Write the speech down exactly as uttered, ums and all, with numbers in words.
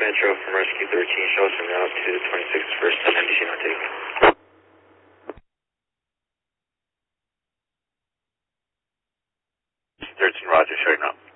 Metro from Rescue thirteen, show us en route to twenty-sixth first and N B C not take. thirteen, Roger, showing up.